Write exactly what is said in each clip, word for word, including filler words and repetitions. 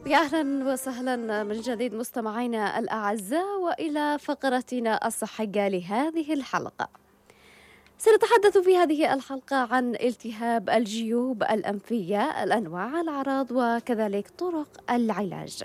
يا أهلا وسهلا من جديد مستمعينا الأعزاء وإلى فقرتنا الصحية لهذه الحلقة. سنتحدث في هذه الحلقة عن التهاب الجيوب الأنفية، الأنواع، الأعراض وكذلك طرق العلاج.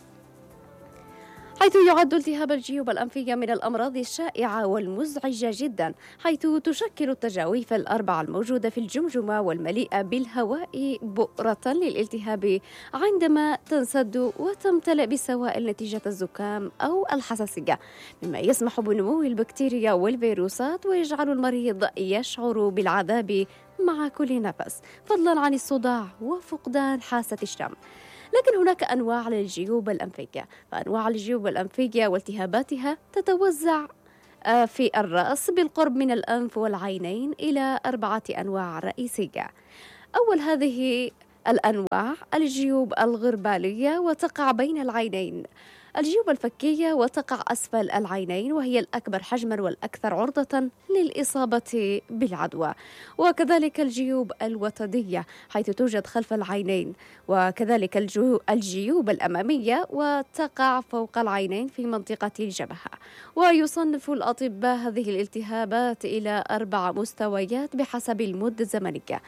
حيث يعد التهاب الجيوب الأنفية من الأمراض الشائعة والمزعجة جدا، حيث تشكل التجاويف الأربعة الموجودة في الجمجمة والمليئة بالهواء بؤرة للالتهاب عندما تنسد وتمتلئ بالسوائل نتيجة الزكام أو الحساسية، مما يسمح بنمو البكتيريا والفيروسات ويجعل المريض يشعر بالعذاب مع كل نفس، فضلا عن الصداع وفقدان حاسة الشم. لكن هناك أنواع للجيوب الأنفية، فأنواع الجيوب الأنفية والتهاباتها تتوزع آه، في الرأس بالقرب من الأنف والعينين إلى أربعة أنواع رئيسية. أول هذه الأنواع الجيوب الغربالية وتقع بين العينين، الجيوب الفكية وتقع أسفل العينين وهي الأكبر حجما والأكثر عرضة للإصابة بالعدوى، وكذلك الجيوب الوتدية حيث توجد خلف العينين، وكذلك الجيو- الجيوب الأمامية وتقع فوق العينين في منطقة الجبهة. ويصنف الأطباء هذه الالتهابات إلى أربع مستويات بحسب المدة الزمنية،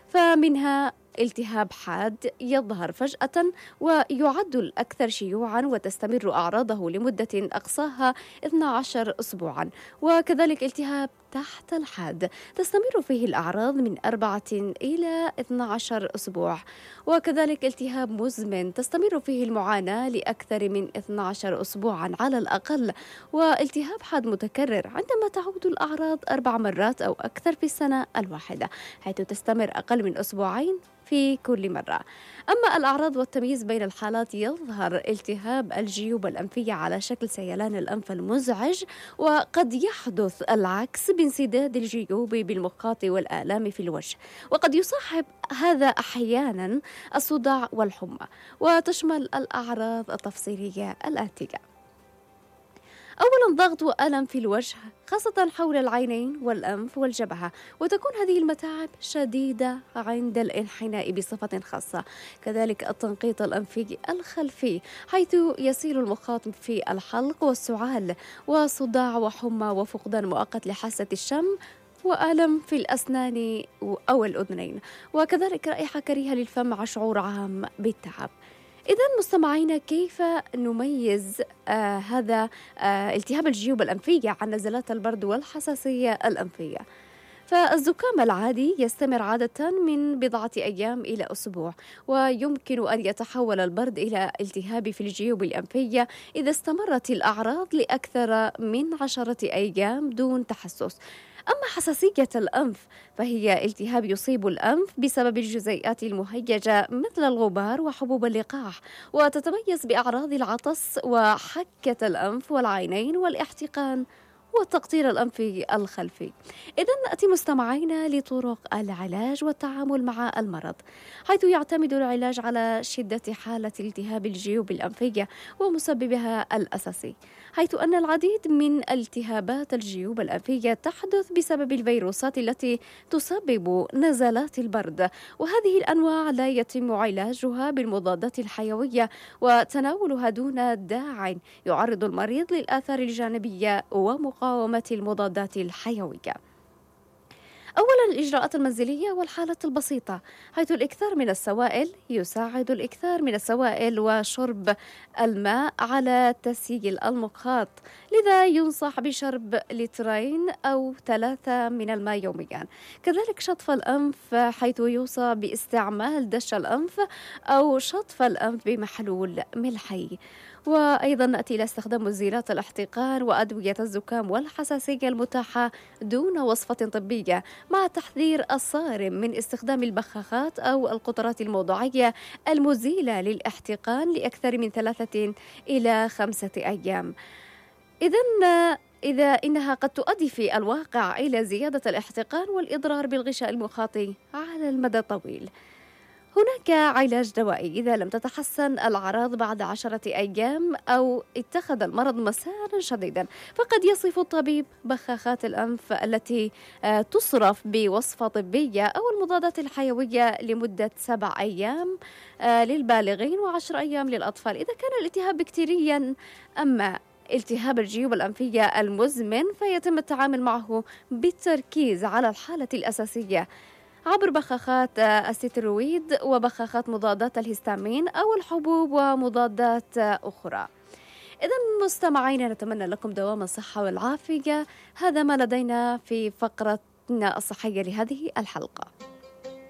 فمنها التهاب حاد يظهر فجأة ويعد الأكثر شيوعا وتستمر أعراضه لمدة أقصاها اثنا عشر أسبوعا، وكذلك التهاب تحت الحاد تستمر فيه الأعراض من أربعة إلى اثنا عشر أسبوع، وكذلك التهاب مزمن تستمر فيه المعاناة لأكثر من اثنا عشر أسبوعا على الأقل، والتهاب حاد متكرر عندما تعود الأعراض أربع مرات أو أكثر في السنة الواحدة، حيث تستمر أقل من أسبوعين في كل مرة. أما الأعراض والتمييز بين الحالات، يظهر التهاب الجيوب الأنفية على شكل سيلان الأنف المزعج، وقد يحدث العكس بانسداد الجيوب بالمخاط والآلام في الوجه، وقد يصاحب هذا أحيانا الصداع والحمى. وتشمل الأعراض التفصيلية الآتية: أولا ضغط وألم في الوجه خاصة حول العينين والأنف والجبهة، وتكون هذه المتاعب شديدة عند الانحناء بصفة خاصة. كذلك التنقيط الأنفي الخلفي حيث يسيل المخاط في الحلق والسعال، وصداع وحمى وفقدان مؤقت لحاسة الشم، وألم في الأسنان أو الأذنين، وكذلك رائحة كريهة للفم مع شعور عام بالتعب. إذا مستمعينا، كيف نميز آه هذا آه التهاب الجيوب الأنفية عن نزلات البرد والحساسية الأنفية؟ فالزكام العادي يستمر عادة من بضعة أيام إلى أسبوع، ويمكن أن يتحول البرد إلى التهاب في الجيوب الأنفية إذا استمرت الأعراض لأكثر من عشرة أيام دون تحسس. أما حساسية الأنف فهي التهاب يصيب الأنف بسبب الجزيئات المهيجة مثل الغبار وحبوب اللقاح، وتتميز بأعراض العطس وحكة الأنف والعينين والاحتقان والتقطير الأنفي الخلفي. إذن نأتي مستمعينا لطرق العلاج والتعامل مع المرض، حيث يعتمد العلاج على شدة حالة التهاب الجيوب الأنفية ومسببها الأساسي، حيث أن العديد من التهابات الجيوب الأنفية تحدث بسبب الفيروسات التي تسبب نزلات البرد، وهذه الأنواع لا يتم علاجها بالمضادات الحيوية، وتناولها دون داع يعرض المريض للآثار الجانبية ومقاومة المضادات الحيوية. أولا الإجراءات المنزلية والحالة البسيطة، حيث الإكثار من السوائل يساعد الإكثار من السوائل وشرب الماء على تسييل المخاط، لذا ينصح بشرب لترين أو ثلاثة من الماء يوميا. كذلك شطف الأنف، حيث يوصى باستعمال دش الأنف أو شطف الأنف بمحلول ملحي. وأيضا نأتي إلى استخدام مزيلات الاحتقان وأدوية الزكام والحساسية المتاحة دون وصفة طبية، مع تحذير الصارم من استخدام البخاخات أو القطرات الموضعية المزيلة للاحتقان لأكثر من ثلاثة إلى خمسة أيام. إذن إذا إنها قد تؤدي في الواقع إلى زيادة الاحتقان والإضرار بالغشاء المخاطي على المدى الطويل. هناك علاج دوائي إذا لم تتحسن الأعراض بعد عشرة أيام أو اتخذ المرض مسارا شديدا، فقد يصف الطبيب بخاخات الأنف التي آه، تصرف بوصفة طبية أو المضادات الحيوية لمدة سبع أيام آه، للبالغين وعشر أيام للأطفال إذا كان الالتهاب بكتيريا. أما التهاب الجيوب الأنفية المزمن فيتم التعامل معه بالتركيز على الحالة الأساسية عبر بخاخات آه، الستيرويد وبخاخات مضادات الهستامين أو الحبوب ومضادات آه، أخرى. إذا مستمعينا نتمنى لكم دوام الصحة والعافية. هذا ما لدينا في فقرتنا الصحية لهذه الحلقة.